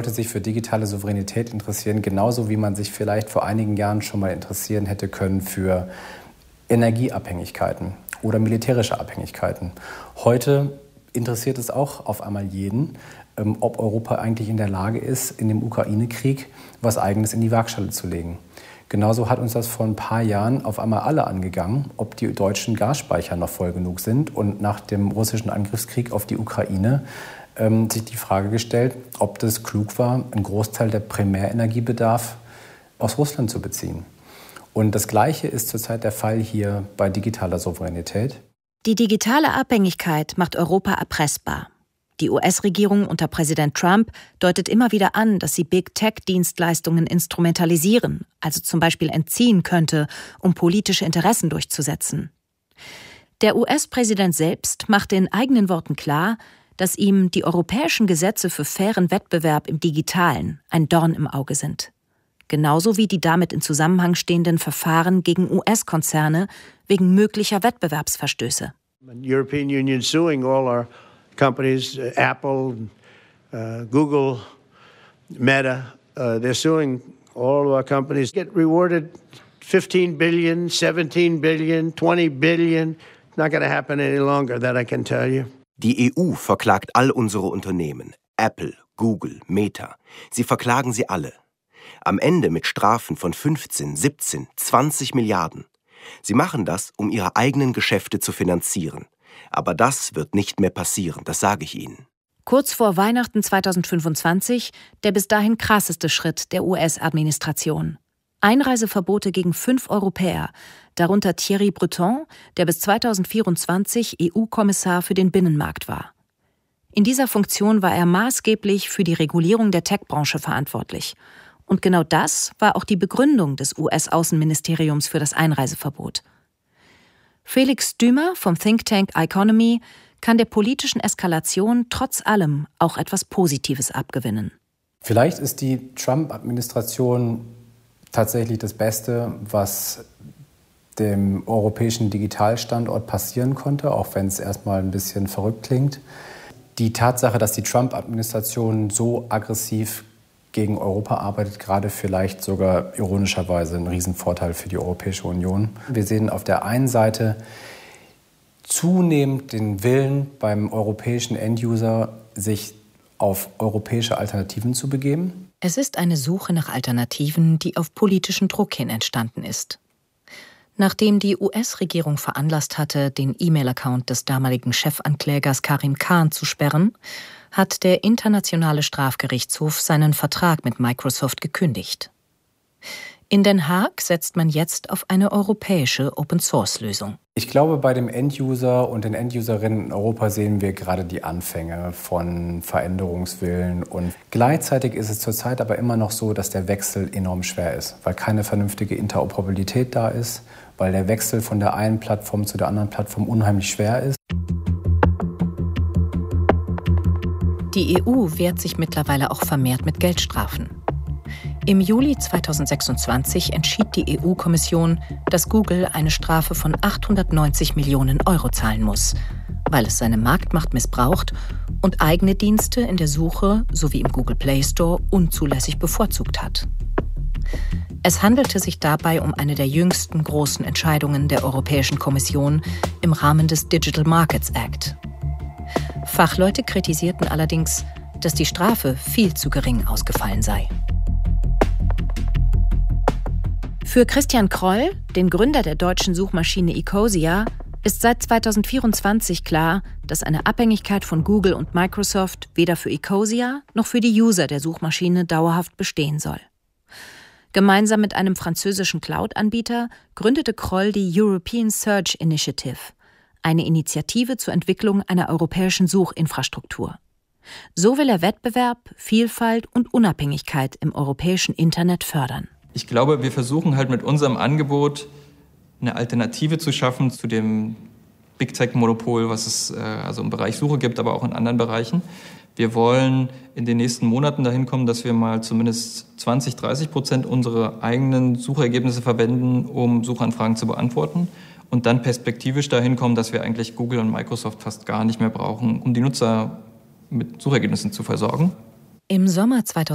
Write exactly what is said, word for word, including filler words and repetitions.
sollte sich für digitale Souveränität interessieren, genauso wie man sich vielleicht vor einigen Jahren schon mal interessieren hätte können für Energieabhängigkeiten oder militärische Abhängigkeiten. Heute interessiert es auch auf einmal jeden, ob Europa eigentlich in der Lage ist, in dem Ukraine-Krieg was Eigenes in die Waagschale zu legen. Genauso hat uns das vor ein paar Jahren auf einmal alle angegangen, ob die deutschen Gasspeicher noch voll genug sind. Und nach dem russischen Angriffskrieg auf die Ukraine ähm, sich die Frage gestellt, ob das klug war, einen Großteil der Primärenergiebedarf aus Russland zu beziehen. Und das Gleiche ist zurzeit der Fall hier bei digitaler Souveränität. Die digitale Abhängigkeit macht Europa erpressbar. Die U S-Regierung unter Präsident Trump deutet immer wieder an, dass sie Big-Tech-Dienstleistungen instrumentalisieren, also zum Beispiel entziehen könnte, um politische Interessen durchzusetzen. Der U S-Präsident selbst machte in eigenen Worten klar, dass ihm die europäischen Gesetze für fairen Wettbewerb im Digitalen ein Dorn im Auge sind. Genauso wie die damit in Zusammenhang stehenden Verfahren gegen U S-Konzerne wegen möglicher Wettbewerbsverstöße. European Union suing all our companies, uh, Apple, uh, Google, Meta, uh, they're suing all of our companies. Get rewarded fifteen billion, seventeen billion, twenty billion. Not going to happen any longer, that I can tell you. Die E U verklagt all unsere Unternehmen. Apple, Google, Meta. Sie verklagen sie alle. Am Ende mit Strafen von fünfzehn, siebzehn, zwanzig Milliarden. Sie machen das, um ihre eigenen Geschäfte zu finanzieren. Aber das wird nicht mehr passieren, das sage ich Ihnen. Kurz vor Weihnachten zweitausendfünfundzwanzig der bis dahin krasseste Schritt der U S-Administration. Einreiseverbote gegen fünf Europäer, darunter Thierry Breton, der bis zweitausendvierundzwanzig E U-Kommissar für den Binnenmarkt war. In dieser Funktion war er maßgeblich für die Regulierung der Tech-Branche verantwortlich. Und genau das war auch die Begründung des U S-Außenministeriums für das Einreiseverbot. Felix Dümer vom Think Tank Economy kann der politischen Eskalation trotz allem auch etwas Positives abgewinnen. Vielleicht ist die Trump-Administration tatsächlich das Beste, was dem europäischen Digitalstandort passieren konnte, auch wenn es erstmal ein bisschen verrückt klingt. Die Tatsache, dass die Trump-Administration so aggressiv gegen Europa arbeitet, gerade vielleicht sogar ironischerweise ein Riesenvorteil für die Europäische Union. Wir sehen auf der einen Seite zunehmend den Willen beim europäischen Enduser, sich auf europäische Alternativen zu begeben. Es ist eine Suche nach Alternativen, die auf politischen Druck hin entstanden ist. Nachdem die U S-Regierung veranlasst hatte, den E-Mail-Account des damaligen Chefanklägers Karim Khan zu sperren, hat der Internationale Strafgerichtshof seinen Vertrag mit Microsoft gekündigt. In Den Haag setzt man jetzt auf eine europäische Open-Source-Lösung. Ich glaube, bei dem Enduser und den Enduserinnen in Europa sehen wir gerade die Anfänge von Veränderungswillen. Und gleichzeitig ist es zurzeit aber immer noch so, dass der Wechsel enorm schwer ist, weil keine vernünftige Interoperabilität da ist, weil der Wechsel von der einen Plattform zu der anderen Plattform unheimlich schwer ist. Die E U wehrt sich mittlerweile auch vermehrt mit Geldstrafen. Im Juli zweitausendsechsundzwanzig entschied die E U-Kommission, dass Google eine Strafe von achthundertneunzig Millionen Euro zahlen muss, weil es seine Marktmacht missbraucht und eigene Dienste in der Suche sowie im Google Play Store unzulässig bevorzugt hat. Es handelte sich dabei um eine der jüngsten großen Entscheidungen der Europäischen Kommission im Rahmen des Digital Markets Act. Fachleute kritisierten allerdings, dass die Strafe viel zu gering ausgefallen sei. Für Christian Kroll, den Gründer der deutschen Suchmaschine Ecosia, ist seit zweitausendvierundzwanzig klar, dass eine Abhängigkeit von Google und Microsoft weder für Ecosia noch für die User der Suchmaschine dauerhaft bestehen soll. Gemeinsam mit einem französischen Cloud-Anbieter gründete Kroll die European Search Initiative, eine Initiative zur Entwicklung einer europäischen Suchinfrastruktur. So will er Wettbewerb, Vielfalt und Unabhängigkeit im europäischen Internet fördern. Ich glaube, wir versuchen halt mit unserem Angebot eine Alternative zu schaffen zu dem Big Tech-Monopol, was es äh, also im Bereich Suche gibt, aber auch in anderen Bereichen. Wir wollen in den nächsten Monaten dahin kommen, dass wir mal zumindest zwanzig, dreißig Prozent unserer eigenen Suchergebnisse verwenden, um Suchanfragen zu beantworten. Und dann perspektivisch dahin kommen, dass wir eigentlich Google und Microsoft fast gar nicht mehr brauchen, um die Nutzer mit Suchergebnissen zu versorgen. Im Sommer zweitausendachtzehn